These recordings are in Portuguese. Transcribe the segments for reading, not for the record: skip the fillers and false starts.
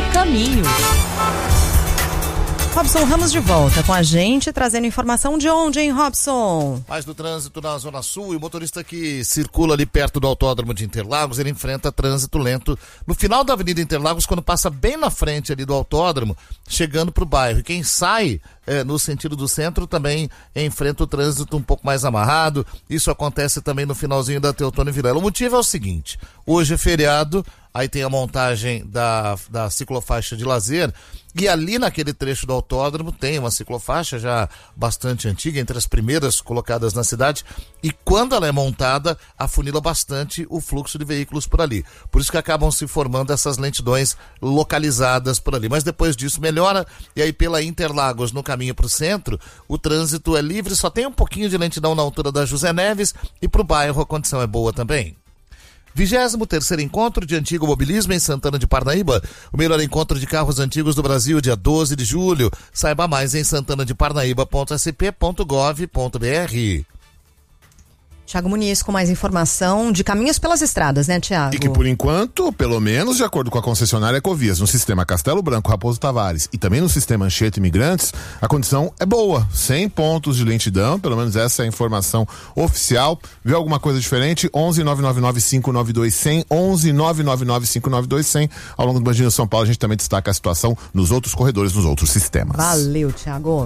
seu caminho. Robson Ramos de volta com a gente, trazendo informação de onde, hein, Robson? Mais do trânsito na Zona Sul, e o motorista que circula ali perto do Autódromo de Interlagos, ele enfrenta trânsito lento no final da Avenida Interlagos, quando passa bem na frente ali do autódromo, chegando pro bairro. E quem sai no sentido do centro também enfrenta o trânsito um pouco mais amarrado. Isso acontece também no finalzinho da Teotônio Vilela. O motivo é o seguinte: hoje é feriado, aí tem a montagem da ciclofaixa de lazer, e ali naquele trecho do autódromo tem uma ciclofaixa já bastante antiga, entre as primeiras colocadas na cidade, e quando ela é montada, afunila bastante o fluxo de veículos por ali. Por isso que acabam se formando essas lentidões localizadas por ali. Mas depois disso melhora, e aí pela Interlagos, no caminho para o centro, o trânsito é livre, só tem um pouquinho de lentidão na altura da José Neves, e para o bairro a condição é boa também. 23º Encontro de Antigo Mobilismo em Santana de Parnaíba, o melhor encontro de carros antigos do Brasil, dia 12 de julho. Saiba mais em santanadeparnaíba.sp.gov.br. Tiago Muniz com mais informação de caminhos pelas estradas, né, Tiago? E que por enquanto, pelo menos de acordo com a concessionária Ecovias, no sistema Castelo Branco, Raposo Tavares e também no sistema Anchieta Imigrantes, a condição é boa, 100 pontos de lentidão, pelo menos essa é a informação oficial. Viu alguma coisa diferente? 11 999 592 100, 11 999 592 100. Ao longo do Band News São Paulo a gente também destaca a situação nos outros corredores, nos outros sistemas. Valeu, Tiago.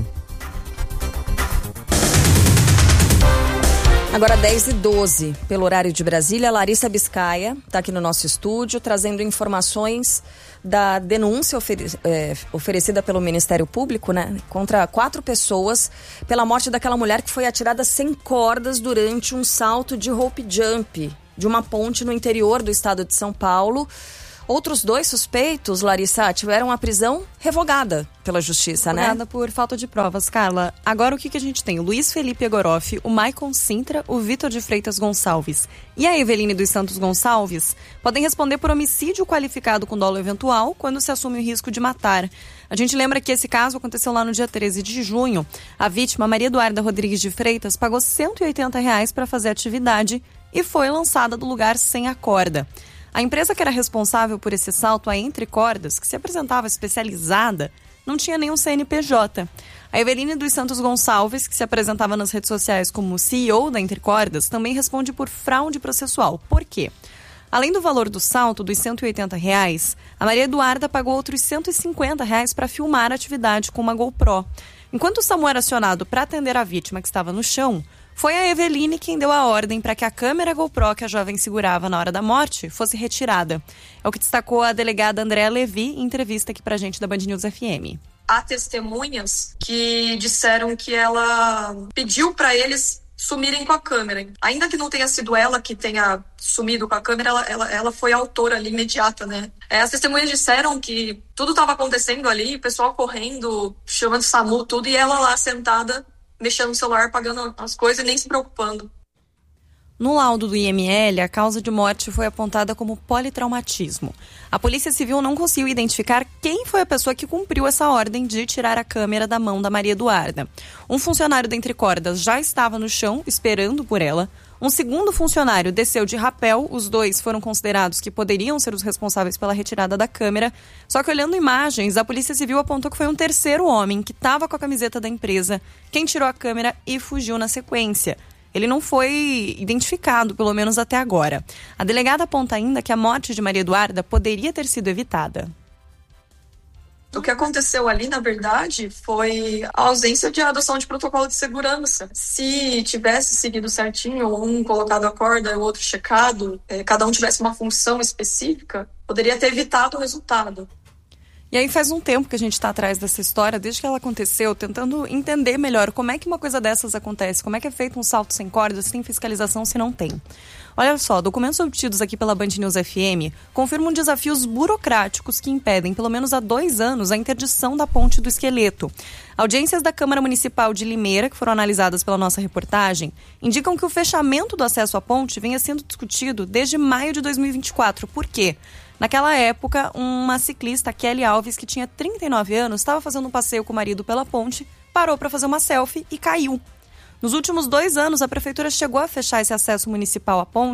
Agora 10h12, pelo horário de Brasília, Larissa Biscaia está aqui no nosso estúdio, trazendo informações da denúncia oferecida pelo Ministério Público, né, contra 4 pessoas pela morte daquela mulher que foi atirada sem cordas durante um salto de rope jump de uma ponte no interior do estado de São Paulo. Outros 2 suspeitos, Larissa, tiveram a prisão revogada pela justiça, revogada por falta de provas, Carla. Agora o que a gente tem? O Luiz Felipe Egoroff, o Maicon Sintra, o Vitor de Freitas Gonçalves e a Eveline dos Santos Gonçalves podem responder por homicídio qualificado com dolo eventual quando se assume o risco de matar. A gente lembra que esse caso aconteceu lá no dia 13 de junho. A vítima, Maria Eduarda Rodrigues de Freitas, pagou R$180 para fazer atividade e foi lançada do lugar sem a corda. A empresa que era responsável por esse salto a Entre Cordas, que se apresentava especializada, não tinha nenhum CNPJ. A Eveline dos Santos Gonçalves, que se apresentava nas redes sociais como CEO da Entre Cordas, também responde por fraude processual. Por quê? Além do valor do salto, dos R$180, a Maria Eduarda pagou outros R$150 para filmar a atividade com uma GoPro. Enquanto o SAMU era acionado para atender a vítima que estava no chão, foi a Eveline quem deu a ordem para que a câmera GoPro que a jovem segurava na hora da morte fosse retirada. É o que destacou a delegada Andréa Levi em entrevista aqui pra gente da Band News FM. Há testemunhas que disseram que ela pediu para eles sumirem com a câmera. Ainda que não tenha sido ela que tenha sumido com a câmera, ela foi a autora ali imediata, né? As testemunhas disseram que tudo estava acontecendo ali, o pessoal correndo, chamando SAMU, tudo, e ela lá sentada, mexendo no celular, pagando as coisas e nem se preocupando. No laudo do IML, a causa de morte foi apontada como politraumatismo. A Polícia Civil não conseguiu identificar quem foi a pessoa que cumpriu essa ordem de tirar a câmera da mão da Maria Eduarda. Um funcionário da Entre Cordas já estava no chão, esperando por ela. Um segundo funcionário desceu de rapel. Os 2 foram considerados que poderiam ser os responsáveis pela retirada da câmera. Só que olhando imagens, a Polícia Civil apontou que foi um terceiro homem que estava com a camiseta da empresa quem tirou a câmera e fugiu na sequência. Ele não foi identificado, pelo menos até agora. A delegada aponta ainda que a morte de Maria Eduarda poderia ter sido evitada. O que aconteceu ali, na verdade, foi a ausência de adoção de protocolo de segurança. Se tivesse seguido certinho, um colocado a corda e o outro checado, cada um tivesse uma função específica, poderia ter evitado o resultado. E aí faz um tempo que a gente está atrás dessa história, desde que ela aconteceu, tentando entender melhor como é que uma coisa dessas acontece, como é que é feito um salto sem corda, se tem fiscalização, se não tem. Olha só, documentos obtidos aqui pela Band News FM confirmam desafios burocráticos que impedem, pelo menos há 2 anos, a interdição da ponte do Esqueleto. Audiências da Câmara Municipal de Limeira, que foram analisadas pela nossa reportagem, indicam que o fechamento do acesso à ponte vinha sendo discutido desde maio de 2024. Por quê? Naquela época, uma ciclista, Kelly Alves, que tinha 39 anos, estava fazendo um passeio com o marido pela ponte, parou para fazer uma selfie e caiu. Nos últimos 2 anos, a prefeitura chegou a fechar esse acesso municipal à ponte,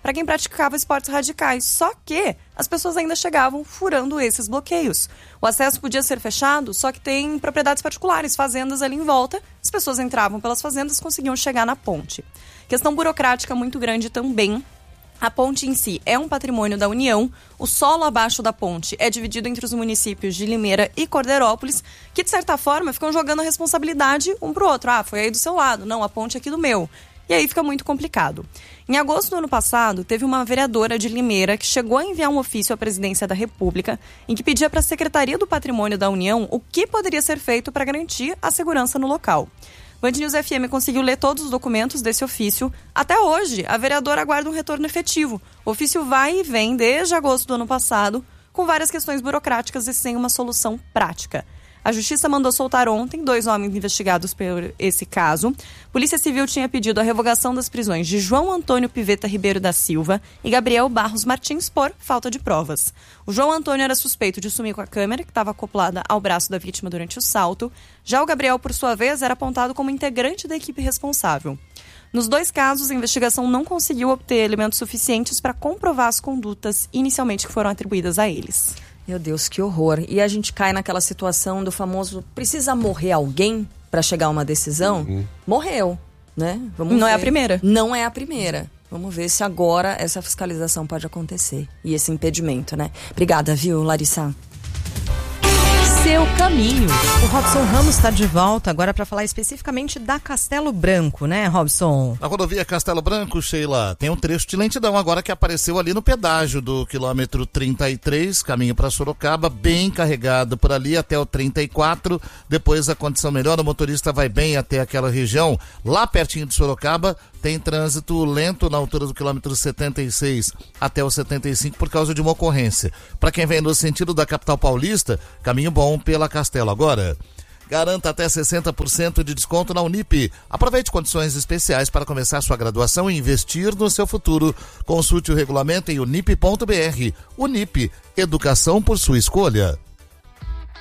para quem praticava esportes radicais. Só que as pessoas ainda chegavam furando esses bloqueios. O acesso podia ser fechado, só que tem propriedades particulares, fazendas ali em volta. As pessoas entravam pelas fazendas e conseguiam chegar na ponte. Questão burocrática muito grande também. A ponte em si é um patrimônio da União. O solo abaixo da ponte é dividido entre os municípios de Limeira e Cordeirópolis, que de certa forma ficam jogando a responsabilidade um pro outro. Foi aí do seu lado, não, a ponte é aqui do meu. E aí fica muito complicado. Em agosto do ano passado, teve uma vereadora de Limeira que chegou a enviar um ofício à Presidência da República em que pedia para a Secretaria do Patrimônio da União o que poderia ser feito para garantir a segurança no local. Band News FM conseguiu ler todos os documentos desse ofício. Até hoje, a vereadora aguarda um retorno efetivo. O ofício vai e vem desde agosto do ano passado, com várias questões burocráticas e sem uma solução prática. A Justiça mandou soltar ontem 2 homens investigados por esse caso. Polícia Civil tinha pedido a revogação das prisões de João Antônio Piveta Ribeiro da Silva e Gabriel Barros Martins por falta de provas. O João Antônio era suspeito de sumir com a câmera, que estava acoplada ao braço da vítima durante o salto. Já o Gabriel, por sua vez, era apontado como integrante da equipe responsável. Nos 2 casos, a investigação não conseguiu obter elementos suficientes para comprovar as condutas inicialmente que foram atribuídas a eles. Meu Deus, que horror. E a gente cai naquela situação do famoso, precisa morrer alguém para chegar a uma decisão? Morreu, né? Vamos Não ver. é a primeira. Não é a primeira. Vamos ver se agora essa fiscalização pode acontecer. E esse impedimento, né? Obrigada, viu, Larissa? Seu caminho. O Robson Ramos está de volta agora para falar especificamente da Castelo Branco, né, Robson? Na rodovia Castelo Branco, Sheila, tem um trecho de lentidão agora que apareceu ali no pedágio do quilômetro 33, caminho para Sorocaba, bem carregado por ali até o 34. Depois a condição melhora, o motorista vai bem até aquela região. Lá pertinho de Sorocaba tem trânsito lento na altura do quilômetro 76 até o 75 por causa de uma ocorrência. Para quem vem no sentido da capital paulista, caminho bom pela Castelo agora. Garanta até 60% de desconto na Unip. Aproveite condições especiais para começar sua graduação e investir no seu futuro. Consulte o regulamento em unip.br. Unip, educação por sua escolha.